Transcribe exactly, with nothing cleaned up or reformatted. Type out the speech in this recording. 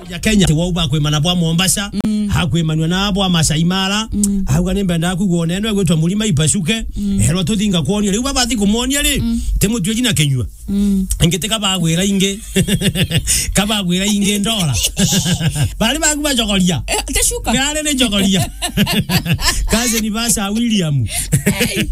ya Kenya te wauba kwe manabwa Mombasa mm. hakwe manwa nabo Masai Mara mm. ahubwo nembenda kuguona eno gwetwa mulima ipasuke mm. hero tuthinga kuonia riu babathi kumonia ri mm. temu tyo jina kenywa mm. ngete kabagwira inge kabagwira inge ndora bali bagu bajogoria tashuka ngare ne jogoria kaze ni basa William